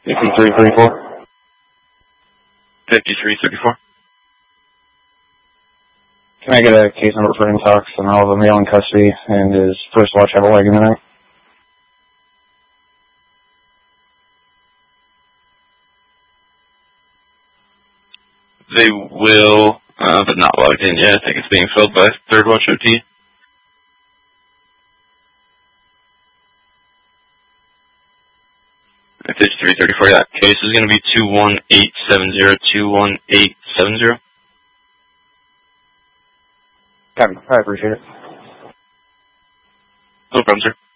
5334. 5334. Can I get a case number for intox and I'll have a male in custody and his first watch have a leg in the night? They will, but not logged in yet. I think it's being filled by third watch OT. At 5334, that case is going to be 21870, 21870. Copy. I appreciate it. No problem, sir.